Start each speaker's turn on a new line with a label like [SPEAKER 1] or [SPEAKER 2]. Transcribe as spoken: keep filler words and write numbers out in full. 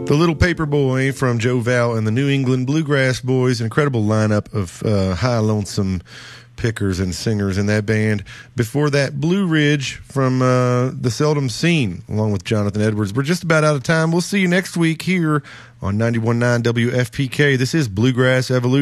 [SPEAKER 1] The Little Paper Boy from Joe Val and the New England Bluegrass Boys. An incredible lineup of uh, high lonesome pickers and singers in that band. Before that, Blue Ridge from uh, The Seldom Seen, along with Jonathan Edwards. We're just about out of time. We'll see you next week here on ninety-one point nine W F P K. This is Bluegrass Evolution.